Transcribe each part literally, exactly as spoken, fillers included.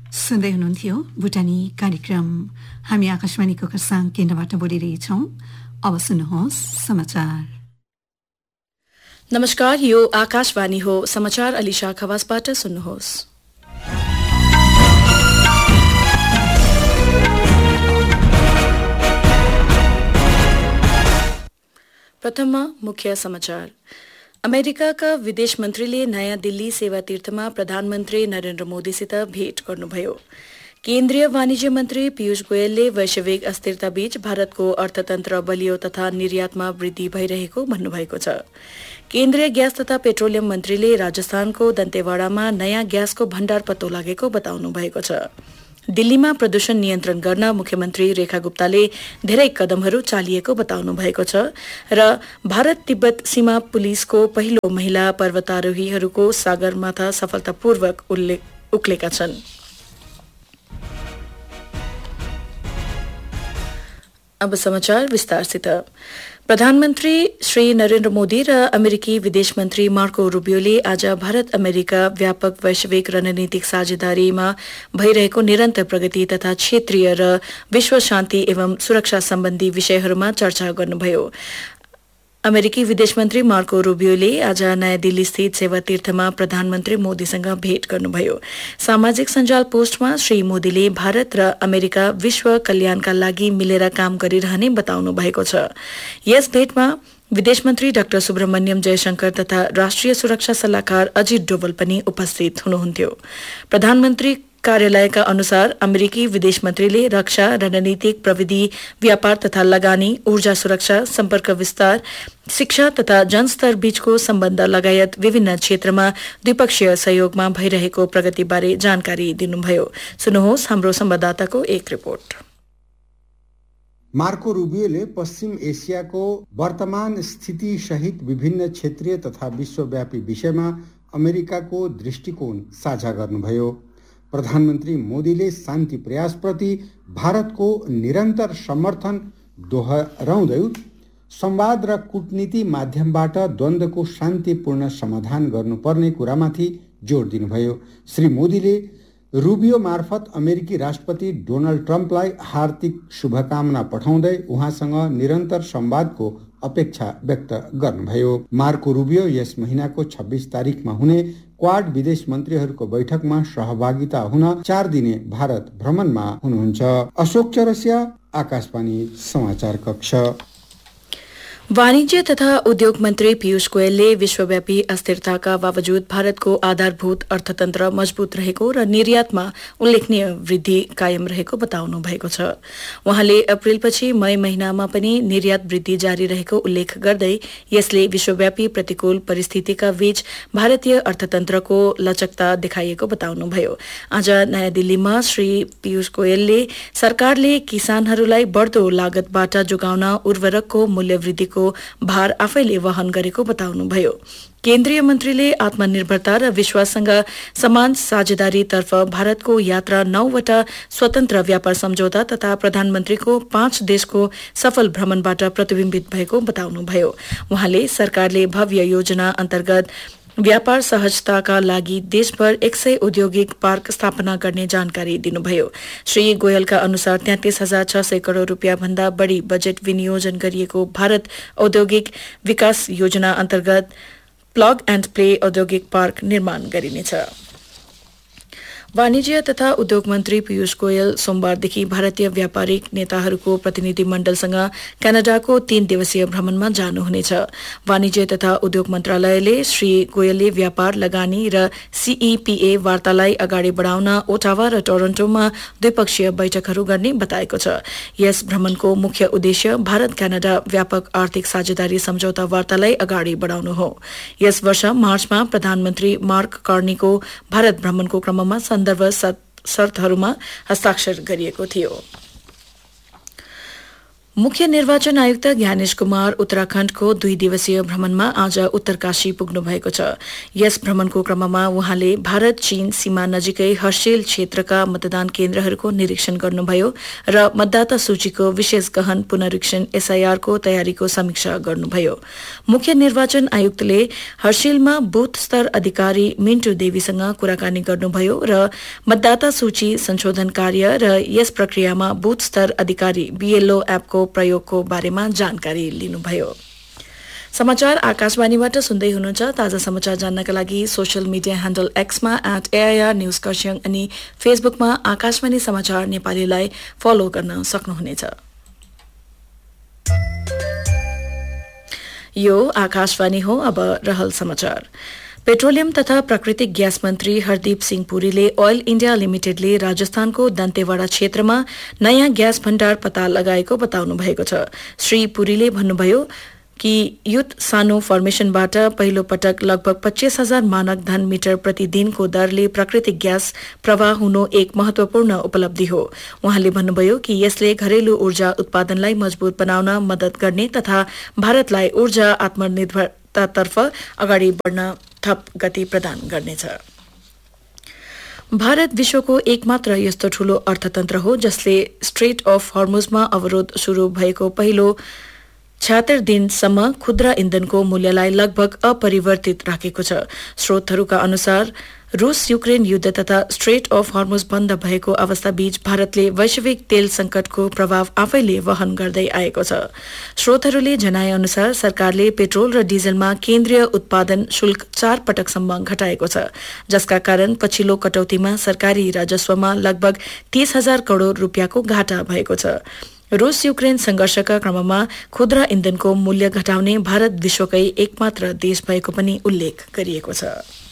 सुन्दै हुनुहुन्थ्यो भुटानी कार्यक्रम। हामी आकाशवाणीको खरसाङ केन्द्रबाट बोलिरहेछौं। अब सुन्नुहोस् समाचार। नमस्कार, यो आकाशवाणी हो। समाचार अलिशा खवासबाट सुन्नुहोस्। प्रथममा मुख्य समाचार। अमेरिकाका विदेश मन्त्रीले नयाँ दिल्ली सेवा तीर्थमा प्रधानमन्त्री नरेन्द्र मोदीसित भेट गर्नुभयो। केन्द्रीय वाणिज्य मन्त्री पीयूष गोयलले वैश्विक अस्थिरताबीच भारतको अर्थतन्त्र बलियो तथा निर्यातमा वृद्धि भइरहेको भन्नुभएको छ। केन्द्रीय ग्यास तथा पेट्रोलियम मन्त्रीले राजस्थानको दन्तेवाडामा नयाँ ग्यासको भण्डार पत्तो लागेको बताउनु भएको छ। दिल्लीमा प्रदूषण नियन्त्रण गर्न मुख्यमन्त्री रेखा गुप्ताले धेरै कदमहरू चालिएको बताउनु भएको छ र भारत तिब्बत सीमा पुलिसको पहिलो महिला पर्वतारोहीहरूको सागरमाथा सफलतापूर्वक उक्लेका छन्। अब समाचार विस्तारसित। प्रधानमन्त्री श्री नरेन्द्र मोदी र अमेरिकी विदेश मन्त्री मार्को रूबियोले आज भारत अमेरिका व्यापक वैश्विक रणनीतिक साझेदारीमा भइरहेको निरन्तर प्रगति तथा क्षेत्रीय र विश्व शान्ति एवं सुरक्षा सम्बन्धी विषयहरूमा चर्चा गर्नुभयो। अमेरिकी विदेश मन्त्री मार्को रूबियोले आज नयाँ दिल्ली स्थित सेवा तीर्थमा प्रधानमन्त्री मोदीसँग भेट गर्नुभयो। सामाजिक सञ्जाल पोस्टमा श्री मोदीले भारत र अमेरिका विश्व कल्याणका लागि मिलेर काम गरिरहने बताउनु भएको छ। यस भेटमा विदेश मन्त्री डाक्टर सुब्रमण्यम जयशंकर तथा राष्ट्रिय सुरक्षा सल्लाहकार अजित डोवल पनि उपस्थित हुनुहुन्थ्यो। प्रधानमन्त्री कार्यालयका अनुसार अमेरिकी विदेश मन्त्रीले रक्षा, रणनीतिक प्रविधि, व्यापार तथा लगानी, ऊर्जा सुरक्षा, सम्पर्क विस्तार, शिक्षा तथा जनस्तर बीचको सम्बन्ध लगायत विभिन्न क्षेत्रमा द्विपक्षीय सहयोगमा भइरहेको प्रगतिबारे जानकारी दिनुभयो। सुन्नुहोस् हाम्रो संवाददाताको एक रिपोर्ट। मार्को रूबियोले पश्चिम एसियाको वर्तमान स्थिति सहित विभिन्न क्षेत्रीय तथा विश्वव्यापी विषयमा अमेरिकाको दृष्टिकोण साझा गर्नुभयो। प्रधानमन्त्री मोदीले शान्ति प्रयासप्रति भारतको निरन्तर समर्थन दोहोर्याउँदै संवाद र कूटनीति माध्यमबाट द्वन्द्वको शान्तिपूर्ण समाधान गर्नुपर्ने कुरामाथि जोड दिनुभयो। श्री मोदीले रूबियो मार्फत अमेरिकी राष्ट्रपति डोनाल्ड ट्रम्पलाई हार्दिक शुभकामना पठाउँदै उहाँसँग निरन्तर संवादको अपेक्षा व्यक्त गर्नुभयो। मार्को रूबियो यस महिनाको छब्बीस तारिकमा हुने क्वाड विदेश मन्त्रीहरूको बैठकमा सहभागिता हुन चार दिने भारत भ्रमणमा हुनुहुन्छ। अशोक चौरसिया, आकाशवाणी समाचार कक्ष। वाणिज्य तथा उद्योग मन्त्री पीयूष गोयलले विश्वव्यापी अस्थिरताका बावजुद भारतको आधारभूत अर्थतन्त्र मजबूत रहेको र निर्यातमा उल्लेखनीय वृद्धि कायम रहेको बताउनु भएको छ। उहाँले अप्रेलपछि मई महिनामा पनि निर्यात वृद्धि जारी रहेको उल्लेख गर्दै यसले विश्वव्यापी प्रतिकूल परिस्थितिका बीच भारतीय अर्थतन्त्रको लचकता देखाइएको बताउनुभयो। आज नयाँ दिल्लीमा श्री पीयूष गोयलले सरकारले किसानहरूलाई बढ्दो लागतबाट जोगाउन उर्वरकको मूल्य वृद्धिको भार आफैले वहन गरेको बताउनुभयो। केन्द्रीय मन्त्रीले आत्मनिर्भरता र विश्वाससँग समान साझेदारीतर्फ भारतको यात्रा नौवटा स्वतन्त्र व्यापार सम्झौता तथा प्रधानमन्त्रीको पाँच देशको सफल भ्रमणबाट प्रतिबिम्बित भएको बताउनुभयो। उहाँले सरकारले भव्य योजना अन्तर्गत व्यापार सहजताका लागि देशभर एक सय औद्योगिक पार्क स्थापना गर्ने जानकारी दिनुभयो। श्री गोयलका अनुसार तैंतीस हजार छ सय करोड़ रूपियाँ भन्दा बढ़ी बजेट विनियोजन गरिएको भारत औद्योगिक विकास योजना अन्तर्गत प्लग एण्ड प्ले औद्योगिक पार्क निर्माण गरिनेछ। वाणिज्य तथा उद्योग मन्त्री पीयूष गोयल सोमबारदेखि भारतीय व्यापारिक नेताहरूको प्रतिनिधि मण्डलसँग क्यानाडाको तीन दिवसीय भ्रमणमा जानुहुनेछ। वाणिज्य तथा उद्योग मन्त्रालयले श्री गोयलले व्यापार, लगानी र सीईपीए वार्तालाई अगाडि बढाउन ओटावा र टोरन्टोमा द्विपक्षीय बैठकहरू गर्ने बताएको छ। यस भ्रमणको मुख्य उद्देश्य भारत क्यानाडा व्यापक आर्थिक साझेदारी सम्झौता वार्तालाई अगाडि बढाउनु हो। यस वर्ष मार्चमा प्रधानमन्त्री मार्क कार्नीको भारत भ्रमणको क्रममा सन्दर्भ शर्तहरूमा हस्ताक्षर गरिएको थियो। मुख्य निर्वाचन आयुक्त ज्ञानेश कुमार उत्तराखण्डको दुई दिवसीय भ्रमणमा आज उत्तरकाशी पुग्नु भएको छ। यस भ्रमणको क्रममा उहाँले भारत चीन सीमा नजिकै हर्षेल क्षेत्रका मतदान केन्द्रहरूको निरीक्षण गर्नुभयो र मतदाता सूचीको विशेष गहन पुनरीक्षण एसआईआर को तयारीको समीक्षा गर्नुभयो। मुख्य निर्वाचन आयुक्तले हर्षेलमा बूथ स्तर अधिकारी मिन्टु देवीसँग कुराकानी गर्नुभयो र मतदाता सूची संशोधन कार्य र यस प्रक्रियामा बूथ स्तर अधिकारी बीएलओ एपको प्रयोगको बारेमा जानकारी लिनुभयो। समाचार आकाशवाणीबाट सुन्दै हुनुहुन्छ। ताजा समाचार जान्नका लागि social media handle एक्समा at AIR news Kurseong अनि फेसबुकमा आकाशवाणी समाचार नेपालीलाई फलो गर्न सक्नुहुनेछ। यो आकाशवाणी हो। अब रहल समाचार। पेट्रोलियम तथा प्राकृतिक ग्यास मन्त्री हरदीप सिंह पुरीले ओइल इण्डिया लिमिटेडले राजस्थानको दन्तेवाडा क्षेत्रमा नयाँ ग्यास भण्डार पत्ता लगाएको बताउनु भएको छ। श्री पुरीले भन्नुभयो कि युथ सानो फर्मेशनबाट पहिलो पटक लगभग पच्चीस हजार मानक घन मिटर प्रतिदिनको दरले प्राकृतिक ग्यास प्रवाह हुनु एक महत्वपूर्ण उपलब्धि हो। उहाँले भन्नुभयो कि यसले घरेलु ऊर्जा उत्पादनलाई मजबूत बनाउन मदत गर्ने तथा भारतलाई ऊर्जा आत्मनिर्भरतातर्फ अगाडि बढ्न थप गति प्रदान गर्नेछ। भारत विश्वको एकमात्र यस्तो ठूलो अर्थतन्त्र हो जसले स्ट्रेट अफ हर्मुजमा अवरोध शुरू भएको पहिलो छत्तर दिनसम्म खुद्रा इन्धनको मूल्यलाई लगभग अपरिवर्तित राखेको छ। स्रोतहरूका अनुसार रूस युक्रेन युद्ध तथा स्ट्रेट अफ हर्मुज बन्द भएको अवस्थाबीच भारतले वैश्विक तेल संकटको प्रभाव आफैले वहन गर्दै आएको छ। स्रोतहरूले जनाए अनुसार सरकारले पेट्रोल र डिजलमा केन्द्रीय उत्पादन शुल्क चार पटकसम्म घटाएको छ, जसका कारण पछिल्लो कटौतीमा सरकारी राजस्वमा लगभग तीस हजार करोड़ रूपियाँको घाटा भएको छ। रूस युक्रेन संघर्षका क्रममा खुद्रा इन्धनको मूल्य घटाउने भारत विश्वकै एकमात्र देश भएको पनि उल्लेख गरिएको छ।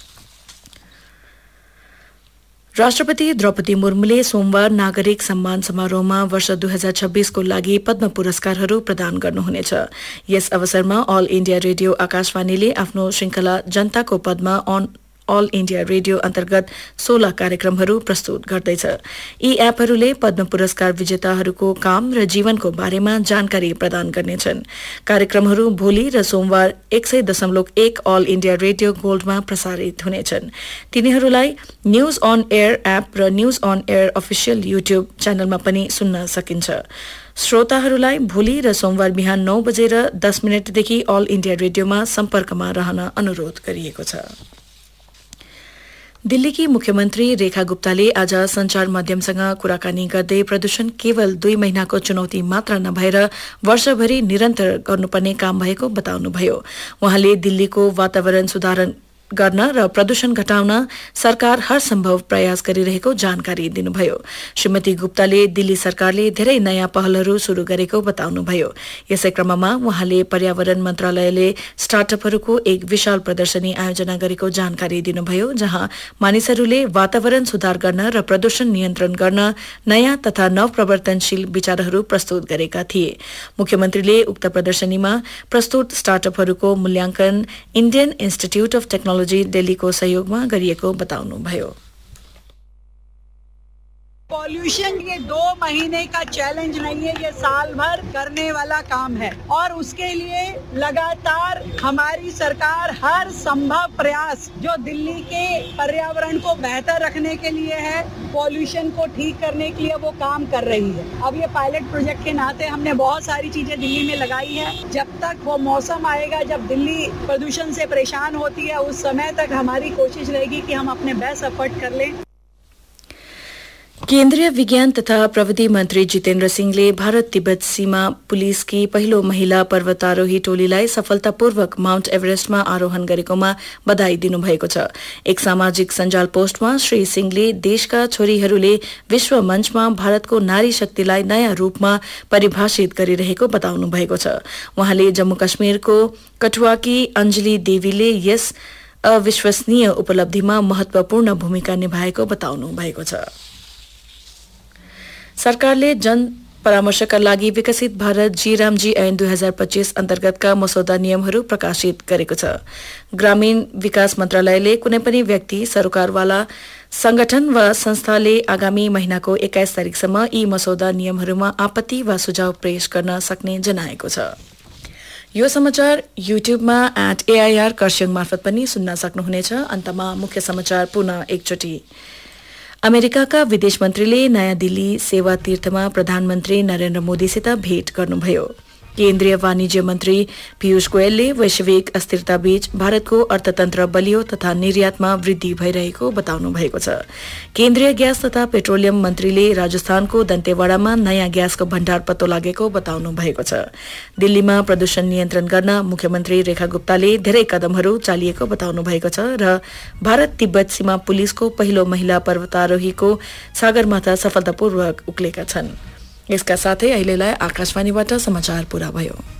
राष्ट्रपति द्रौपदी मुर्मुले सोमबार नागरिक सम्मान समारोहमा वर्ष दुई हजार छब्बीसको लागि पद्म पुरस्कारहरू प्रदान गर्नुहुनेछ। यस अवसरमा अल इण्डिया रेडियो आकाशवाणीले आफ्नो श्रृंखला जनताको पदमा अन अल इण्डिया रेडियो अन्तर्गत सोह्र कार्यक्रमहरू प्रस्तुत गर्दैछ। यी एपहरूले पद्म पुरस्कार विजेताहरूको काम र जीवनको बारेमा जानकारी प्रदान गर्नेछन्। कार्यक्रमहरू भोलि र सोमबार एक सय दशमलव एक अल इण्डिया रेडियो गोल्डमा प्रसारित हुनेछन्। तिनीहरूलाई न्यूज अन एयर एप र news on air official YouTube च्यानलमा पनि सुन्न सकिन्छ। श्रोताहरूलाई भोलि र सोमबार बिहान नौ बजेर दस मिनटदेखि अल इण्डिया रेडियोमा सम्पर्कमा रहन अनुरोध गरिएको छ। दिल्लीकी मुख्यमन्त्री रेखा गुप्ताले आज संचार माध्यमसँग कुराकानी गर्दै प्रदूषण केवल दुई महिनाको चुनौती मात्र नभएर वर्षभरि निरन्तर गर्नुपर्ने काम भएको बताउनुभयो। उहाँले दिल्लीको वातावरण सुधार गर्न र प्रदूषण घटाउन सरकार हर सम्भव प्रयास गरिरहेको जानकारी दिनुभयो। श्रीमती गुप्ताले दिल्ली सरकारले धेरै नयाँ पहलहरू शुरू गरेको बताउनुभयो। यसै क्रममा उहाँले पर्यावरण मन्त्रालयले स्टार्टअपहरूको एक विशाल प्रदर्शनी आयोजना गरेको जानकारी दिनुभयो, जहाँ मानिसहरूले वातावरण सुधार गर्न र प्रदूषण नियन्त्रण गर्न नयाँ तथा नवप्रवर्तनशील विचारहरू प्रस्तुत गरेका थिए। मुख्यमन्त्रीले उक्त प्रदर्शनीमा प्रस्तुत स्टार्टअपहरूको मूल्याङ्कन Indian institute of technology Delhi को सहयोगमा गरिएको बताउनुभयो। पॉल्यूशन ये दो महीने का चैलेंज नहीं है, ये साल भर करने वाला काम है और उसके लिए लगातार हमारी सरकार हर संभव प्रयास जो दिल्ली के पर्यावरण को बेहतर रखने के लिए है, पॉल्यूशन को ठीक करने के लिए वो काम कर रही है। अब ये पायलट प्रोजेक्ट के नाते हमने बहुत सारी चीजें दिल्ली में लगाई है। जब तक वो मौसम आएगा जब दिल्ली प्रदूषण से परेशान होती है, उस समय तक हमारी कोशिश रहेगी कि हम अपने बेस्ट एफर्ट कर लें। केन्द्रीय विज्ञान तथा प्रविधि मन्त्री जितेन्द्र सिंहले भारत तिब्बत सीमा पुलिसकी पहिलो महिला पर्वतारोही टोलीलाई सफलतापूर्वक माउन्ट एभरेस्टमा आरोहण गरेकोमा बधाई दिनुभएको छ। एक सामाजिक सञ्जाल पोस्टमा श्री सिंहले देशका छोरीहरूले विश्व मञ्चमा भारतको नारी शक्तिलाई नयाँ रूपमा परिभाषित गरिरहेको बताउनु भएको छ। उहाँले जम्मू कश्मीरको कठुवाकी अञ्जली देवीले यस अविश्वसनीय उपलब्धिमा महत्वपूर्ण भूमिका निभाएको बताउनु भएको छ। सरकारले जन परामर्शका लागि विकसित भारत जी रामजी ऐन दुई हजार पच्चीस अन्तर्गतका मसौदा नियमहरू प्रकाशित गरेको छ। ग्रामीण विकास मन्त्रालयले कुनै पनि व्यक्ति, सरकारवाला संगठन वा संस्थाले आगामी महिनाको एक्काइस तारिकसम्म यी मसौदा नियमहरूमा आपत्ति वा सुझाव पेश गर्न सक्ने जनाएको छ। यो समाचार युट्युबमा एट एआईआर कर्स्याङ मार्फत पनि सुन्न सक्नुहुनेछ। अन्तमा मुख्य समाचार पुनः एकचोटि। अमेरिकाका विदेश मन्त्रीले नयाँ दिल्ली सेवा तीर्थमा प्रधानमन्त्री नरेन्द्र मोदीसित भेट गर्नुभयो। केन्द्रीय वाणिज्य मन्त्री पीयूष गोयलले वैश्विक अस्थिरताबीच भारतको अर्थतन्त्र बलियो तथा निर्यातमा वृद्धि भइरहेको बताउनु भएको छ। केन्द्रीय ग्यास तथा पेट्रोलियम मन्त्रीले राजस्थानको दन्तेवाडामा नयाँ ग्यासको भण्डार पत्तो लागेको बताउनु भएको छ। दिल्लीमा प्रदूषण नियन्त्रण गर्न मुख्यमन्त्री रेखा गुप्ताले धेरै कदमहरू चालिएको बताउनु भएको छ र भारत तिब्बत सीमा पुलिसको पहिलो महिला पर्वतारोहीको सागरमाथा सफलतापूर्वक उक्लेका छन्। यसका साथै अहिलेलाई आकाशवाणीबाट समाचार पूरा भयो।